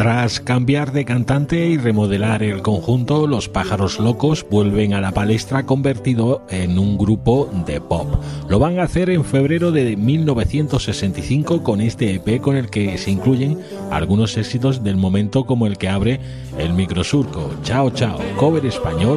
Tras cambiar de cantante y remodelar el conjunto, Los Pájaros Locos vuelven a la palestra convertido en un grupo de pop. Lo van a hacer en febrero de 1965 con este EP con el que se incluyen algunos éxitos del momento como el que abre el microsurco, Chao Chao, cover español